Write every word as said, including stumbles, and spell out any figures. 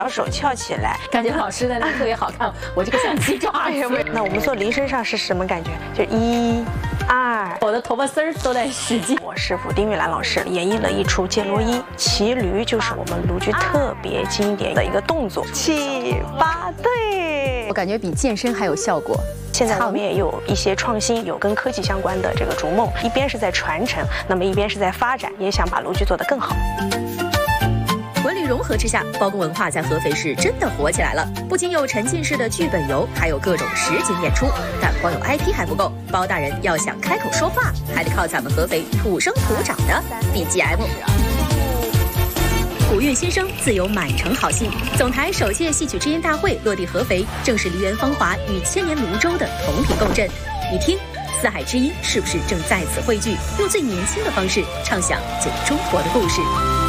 把手翘起来， 感觉老师的那个特别好看，我这个像鸡爪子。 那我们做梨身上是什么感觉？就一、二， 我的头发丝儿都在使劲。 我师傅丁玉兰老师演绎了一出剑罗衣，骑驴就是我们卢剧特别经典的一个动作。七八对， 我感觉比健身还有效果。 现在我们也有一些创新，有跟科技相关的这个逐梦，一边是在传承，那么一边是在发展，也想把卢剧做得更好。 文旅融合之下，包公文化在合肥市真的火起来了。不仅有沉浸式的剧本游，还有各种实景演出。但光有 I P 还不够，包大人要想开口说话，还得靠咱们合肥土生土长的 B G M。 古韵新生自有满城好戏。总台首届戏曲之音大会落地合肥，正是梨园芳华与千年泸州的同频共振。你听，四海之音是不是正在此汇聚，用最年轻的方式唱响最中国的故事？